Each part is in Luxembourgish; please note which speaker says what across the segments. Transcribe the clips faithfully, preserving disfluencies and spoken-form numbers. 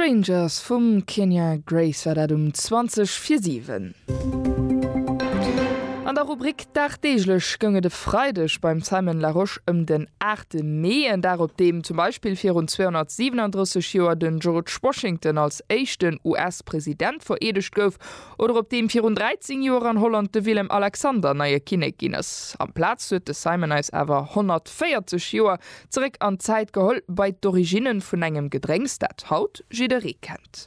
Speaker 1: Strangers vum Kenya Grace war dat um zwanzig vierzehn. An der Rubrik Dachdeeglech gënge de Freidech beim Simon Laroche ëm den achte Mai en darop dem zum Beispiel zweihundertsiebenunddreißig Joer den George Washington als échten U S-Präsident veredecht gouf oder op dem vierunddreizig Joer an Holland de Willem Alexander neie Kinne ginnes. Am Platz huet de Simon eis awer hundertvierzig Joer zeréck an Zeit geholl bei d'Originen vun engem Gedrängs dat haut jiderie kennt.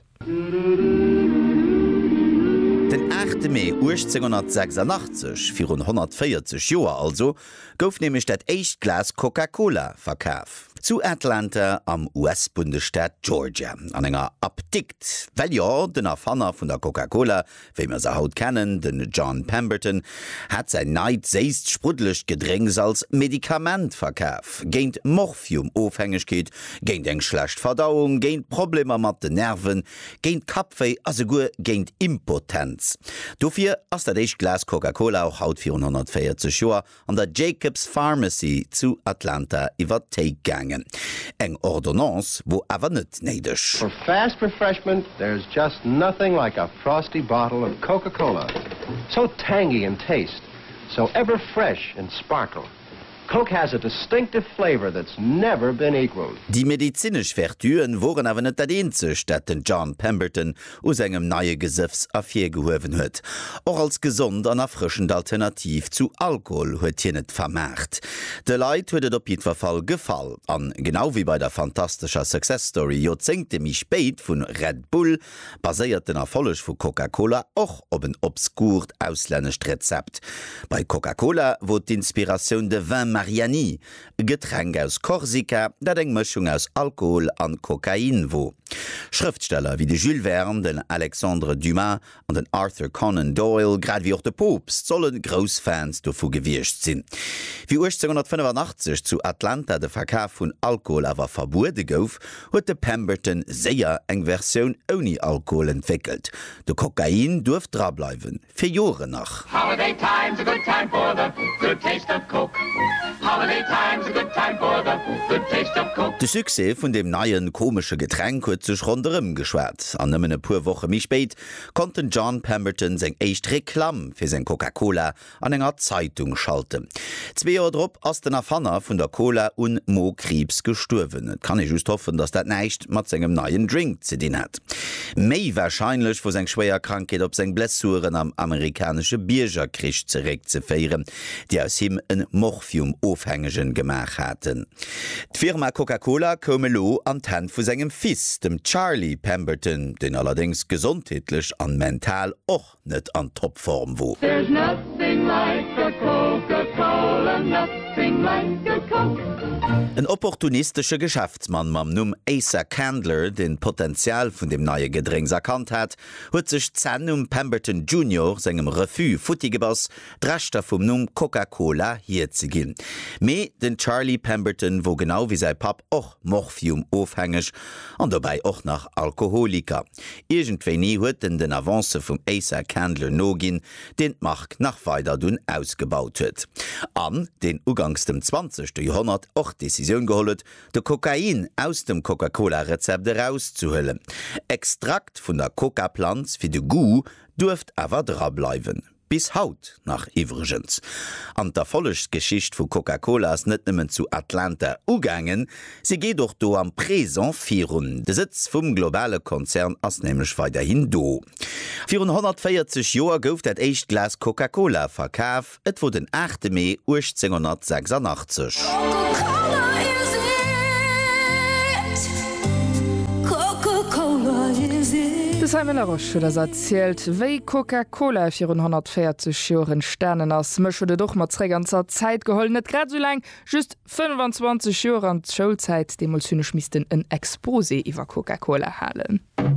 Speaker 2: Den achte Mai achtzehnhundertsechsundachtzig, vierhundertvierzig Joer also, gouf nämlich dat éicht Glas Coca-Cola verkaaf. Zu Atlanta am U S-Bundesstaat Georgia, an enger Abdikt. Well ja, den Erfanner vun der Coca-Cola, wéi man se haut kennen, den John Pemberton, hat sein neid seist sprudlech Gedrängs als Medikament verkaaf. Géint Morphium-Ofhängigkeet, géint eng schlecht Verdauung, géint Probleme mat de Nerven, géint Kapfei asegur géint Impotenz. Dofir ass dat éicht Glas Coca-Cola auch haut vierhundertvierzig Joer an der Jacobs Pharmacy zu Atlanta iwwer Take gangen. Eng Ordonnance, wo awer net neidech.
Speaker 3: For fast refreshment, there's just nothing like a frosty bottle of Coca-Cola. So tangy in taste, so ever fresh and sparkle. Coke has a distinctive flavor that's never been equaled.
Speaker 2: Die medizinisch Vertuen waren awer net dat eenzeg, dat den John Pemberton aus engem neue Gesëfs afir gehowen huet. Auch als gesund an erfrischend Alternativ zu Alkohol huet hi net vermerkt. De Leiit huet et op jedwer Fall gefall, an genau wie bei der fantastischer Success-Story Jozengte mi spéit vun Red Bull, baséiert den Erfollech vu Coca-Cola och op een obskurt auslännecht Rezept. Bei Coca-Cola wot d'Inspirationun de Vin Mariani, Getränk aus Korsika, dat eng Mëchung aus Alkohol an Kokain wo. Schriftsteller wie de Jules Verne, den Alexandre Dumas an den Arthur Conan Doyle, grad wie auch de Popes, sollen Grousfans dovu gewircht sinn. Wie achtzehnhundertfünfundachtzig zu Atlanta de Verkauf vun Alkohol awer verbuede gouf, huet de Pemberton séier eng Versioun oni Alkohol entwickelt. De Kokain durft drableiwen, fir Jore nach.
Speaker 4: Holiday time's a good time for the good taste of Coke. Holiday time's a good time for the good taste of Coke.
Speaker 2: De Suse vun dem neien komische Getränk huet sech ronderëm geschwert. An nëmmen e puer Woche mi spéit konnten John Pemberton seg éicht Reklam fir seg Coca-Cola an enger Zeitung schalten. Zwei Joer drop ass den Erfanner vun der Cola un Mo Krebs gesturwen. Et kann ich just hoffen, dats dat neicht mat segem neien Drink ze din hat. Méi warscheinlech wo seg schwéier Krankheet op seg Blessuren am amerikanische Biergerkrich zeréck ze féieren, die aus him en Morphium-Ofhängegen gemach hatten. D'Firma Coca-Cola komme lo an d'Hand vu segem Fis, dem Charlie Pemberton, den allerdings gesundheitlich an mental och net an Topform wo.
Speaker 4: There's nothing like a Coca-Cola, nothing like a Coke.
Speaker 2: Ein opportunistische Geschäftsmann mam Numm Asa Candler den Potenzial vun dem neue Gedrängs erkannt hat, huet sich Zahn um Pemberton Junior segem Refus Futtigebass drechtter vum Numm Coca-Cola hier ze ginn. Me den Charlie Pemberton, wo genau wie sei Pap och Morphium ofhängig an dabei och nach Alkoholiker. Irgendwei nie huet den den Avance vum Asa Candler no ginn, den d'Mark nach weiter dun ausgebaut huet. An den ugangs dem zwanzigsten Jahrhundert och Decision gehollet, de Kokain aus dem Coca-Cola-Rezept rauszuhöllen. Extrakt vun der Coca-Planz fir de Gu durft awer drableiwen. Bis haut nach Ivergens. An der Follegsgeschicht vu Coca-Cola is net nimmen zu Atlanta ugangen, sie geht doch do am Präsent virun. De Sitz vum globale Konzern ass nämlich weiterhin do. vierhundertvierzig Joer gouf dat éicht Glas Coca-Cola verkaaf, et wo den achte Mai achtzehnhundertsechsundachtzig.
Speaker 1: Simon Laroche das erzählt, wéi Coca-Cola vierhundertvierzig Joren Sternen ass mëchede doch mat zré ganzer Zeit geholl net grad so lang, just fünfundzwanzig Joer an d'Schulzeit, demol zynnech misisten en Exposé iwwer Coca-Cola halen.